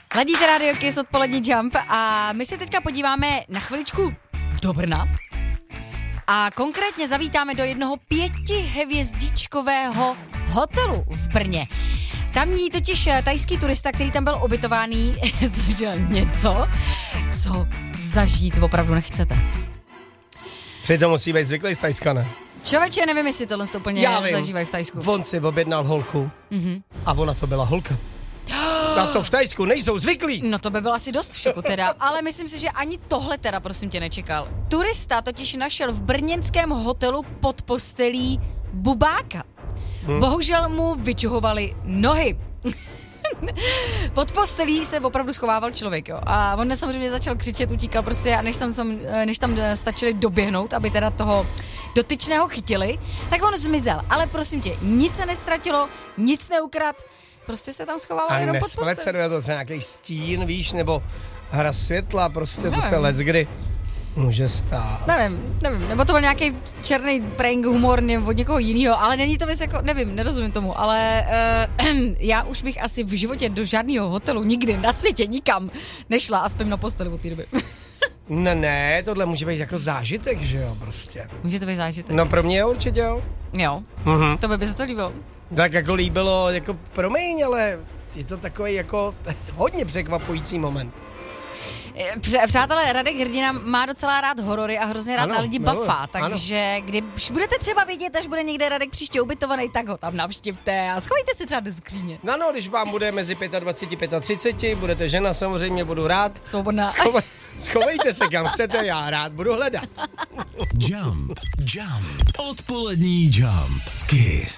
Ladíte Radio Kiss, odpolední Jump a my se teďka podíváme na chviličku do Brna a konkrétně zavítáme do jednoho 5hvězdičkového hotelu v Brně. Tamní totiž thajský turista, který tam byl ubytovaný, zažil něco, co zažít opravdu nechcete. Přitom musí být zvyklý z Thajska, ne? Člověče, nevím, jestli tohle úplně zažívají v Thajsku. On si objednal holku a ona to byla holka. Na to v Thajsku nejsou zvyklí. No to by bylo asi dost v šoku teda, ale myslím si, že ani tohle teda prosím tě nečekal. Turista totiž našel v brněnském hotelu pod postelí bubáka. Bohužel mu vyčuhovaly nohy. Pod postelí se opravdu schovával člověk, jo. A on samozřejmě začal křičet, utíkal prostě a než tam stačili doběhnout, aby teda toho dotyčného chytili, tak on zmizel. Ale prosím tě, nic se nestratilo, nic neukrad, prostě se tam schovával jenom pod postelí. A nesmleceduje to třeba nějaký stín, víš, nebo hra světla, prostě to se leckdy může stát. Nevím, nebo to byl nějaký černý prank humor od někoho jiného, ale není to věc jako, nevím, nerozumím tomu, ale já už bych asi v životě do žádného hotelu nikdy na světě nikam nešla a spím na posteli od té doby. Ne, tohle může být jako zážitek, že jo, prostě. Může to být zážitek? No pro mě určitě jo. Jo, to by se to líbilo. Tak jako líbilo, jako promiň, ale je to takový jako hodně překvapující moment. Přátelé, Radek Hrdina má docela rád horory a hrozně rád na lidi bafá, takže když budete třeba vidět, až bude někde Radek příště ubytovaný, tak ho tam navštivte a schovejte si třeba do skříně. No, když vám bude mezi 25 a 35, budete žena, samozřejmě budu rád. Svobodná. Schovejte se kam chcete, já rád budu hledat. Jump, odpolední Jump, Kiss.